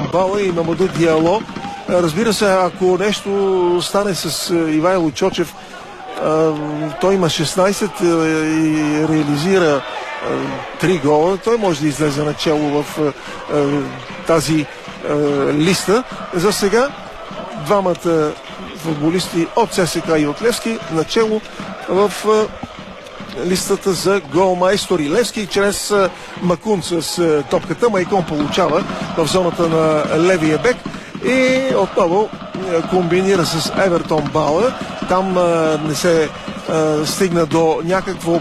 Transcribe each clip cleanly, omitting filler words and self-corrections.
Бала и Мамаду Диало. Разбира се, ако нещо стане с Ивайло Чочев, той има 16 и реализира 3 гола. Той може да излезе начало в тази листа. За сега двамата футболисти от ЦСКА и от Левски начало в листата за голмайстори. Левски чрез Макун с топката. Майкон получава в зоната на левия бек и отново комбинира с Евертон Бала. Там не се стигна до някакво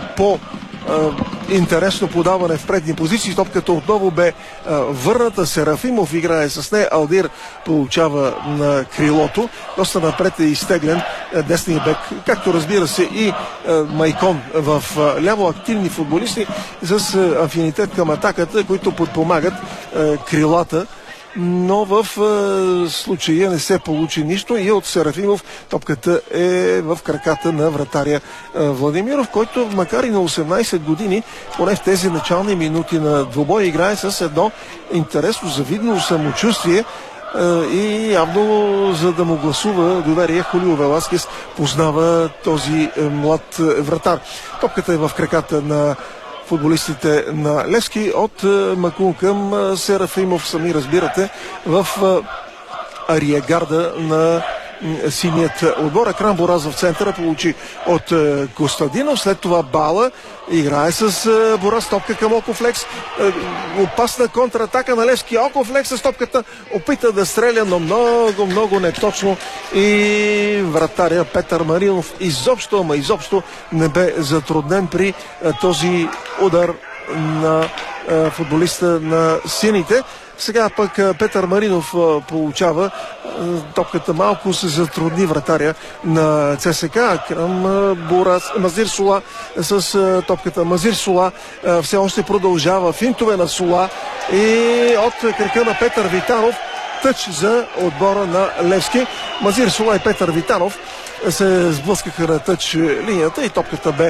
интересно подаване в предни позиции. Топката отново бе върната. Серафимов играе с нея. Алдир получава на крилото. Доста напред е изтеглен десния бек, както разбира се и Майкон в ляво. Активни футболисти с афинитет към атаката, които подпомагат крилата. Но в случая не се получи нищо и от Серафимов топката е в краката на вратаря Владимиров, който макар и на 18 години, поне в тези начални минути на двубой, играе с едно интересно, завидно самочувствие и явно, за да му гласува доверие, Хулио Веласкес познава този млад вратар. Топката е в краката на футболистите на Левски от Макун към Серафимов, сами разбирате, в ариегарда на синият отбор. Екран Бораз в центъра получи от Костадинов, след това Бала играе с Бораз, топка към Окофлекс, опасна контратака на Левски. Окофлекс с топката опита да стреля, но много неточно и вратаря Петър Маринов изобщо не бе затруднен при този удар на футболиста на сините. Сега пък Петър Маринов получава топката, малко се затрудни вратаря на ЦСКА към Мазир Сола с топката. Мазир Сола все още продължава финтове на Сола и от кръка на Петър Витанов тъч за отбора на Левски. Мазир Сола и Петър Витанов се сблъскаха на тъч линията и топката бе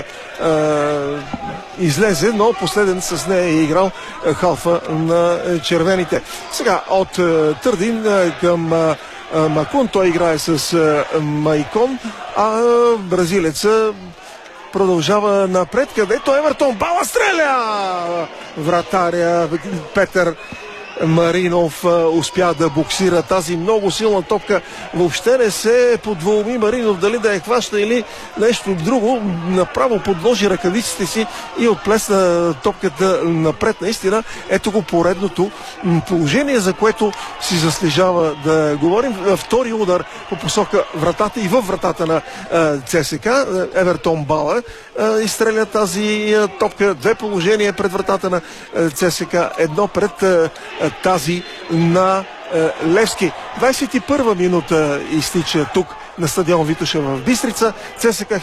излезе, но последен с нея е играл халфа на червените. Сега от Търдин към Макун, той играе с Майкон, а бразилеца продължава напред, където Евертон Бала стреля! Вратаря Петър Маринов успя да боксира тази много силна топка. Въобще не се подволми Маринов дали да я хваща или нещо друго. Направо подложи ръкавиците си и отплесна топката напред. Наистина, ето го поредното положение, за което си заслужава да говорим. Втори удар по посока вратата и във вратата на ЦСКА. Евертон Бала изстреля тази топка. Две положения пред вратата на ЦСКА. Едно пред тази на Левски. 21 минута изтича тук на стадион Витоша в Бистрица. ЦСКА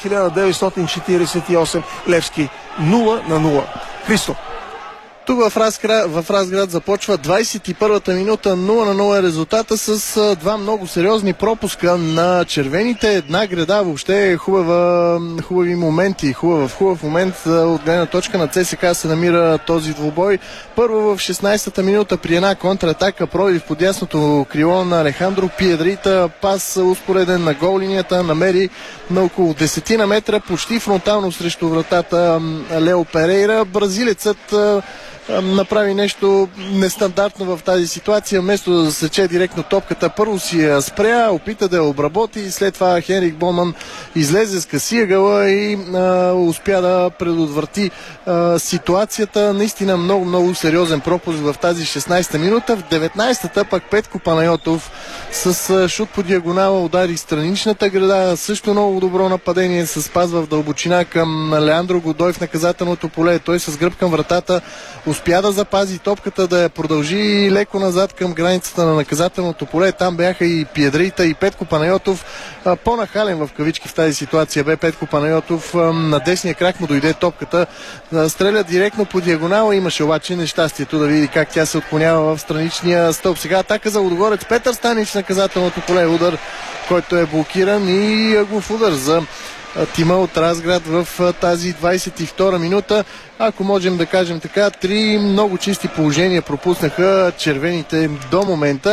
1948, Левски 0-0. Христо. Тук в Разград започва 21-та минута, 0-0 е резултата с два много сериозни пропуска на червените. Една града, въобще хубави моменти. Хубав момент от гледна точка на ЦСКА се намира този двубой. Първо в 16-та минута при една контратака пробив под дясното крило на Алехандро Пиедрита. Пас успореден на гол линията, намери на около 10 на метра, почти фронтално срещу вратата Лео Перейра. Бразилецът направи нещо нестандартно в тази ситуация. Вместо да засече директно топката, първо си я спря, опита да я обработи и след това Хенрик Бонман излезе с касиъгъла и успя да предотврати ситуацията. Наистина много сериозен пропуск в тази 16-та минута. В 19-та пък Петко Панайотов с шут по диагонала удари страничната града. Също много добро нападение с пас в дълбочина към Леандро Годой в наказателното поле. Той с гръб към вратата успя да запази топката, да я продължи леко назад към границата на наказателното поле. Там бяха и Пиедрита, и Петко Панайотов. По-нахален в кавички в тази ситуация бе Петко Панайотов. На десния крак му дойде топката. Стреля директно по диагонала. Имаше обаче нещастието да види как тя се отклонява в страничния стълб. Сега атака за Лудогорец. Петър Станич в наказателното поле. Удар, който е блокиран и Ъглов удар за тима от Разград в тази 22 минута. Ако можем да кажем така, три много чисти положения пропуснаха червените до момента.